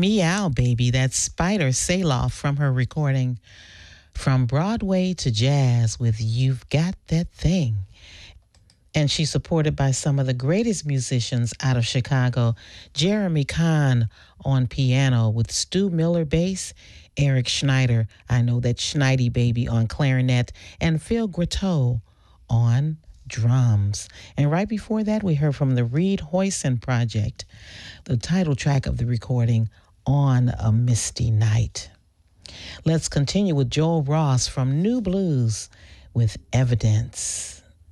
Meow Baby, that's Spider Saloff from her recording From Broadway to Jazz with You've Got That Thing. And she's supported by some of the greatest musicians out of Chicago. Jeremy Kahn on piano with Stu Miller bass, Eric Schneider, I Know That Schneidy Baby on clarinet, and Phil Gratteau on drums. And right before that, we heard from the Reed Hoyson Project, the title track of the recording, On a Misty Night. Let's continue with Joel Ross from New Blues with Evidence.